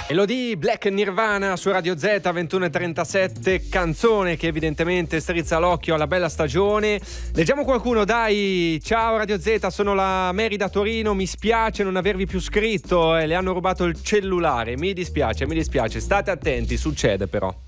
Elodie, Black Nirvana su Radio Z 21:37, canzone che evidentemente strizza l'occhio alla bella stagione. Leggiamo qualcuno, dai. Ciao Radio Z, sono la Mary da Torino, mi spiace non avervi più scritto, le hanno rubato il cellulare, mi dispiace, state attenti, succede però.